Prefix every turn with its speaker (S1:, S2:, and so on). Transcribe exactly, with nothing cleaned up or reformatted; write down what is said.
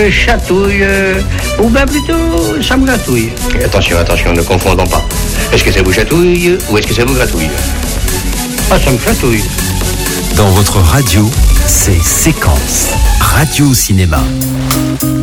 S1: Chatouille, euh, ou bien plutôt, ça me gratouille.
S2: Attention, attention, ne confondons pas. Est-ce que ça vous chatouille ou est-ce que ça vous gratouille?
S1: Ah, ça me chatouille.
S3: Dans votre radio, c'est Séquence Radio Cinéma.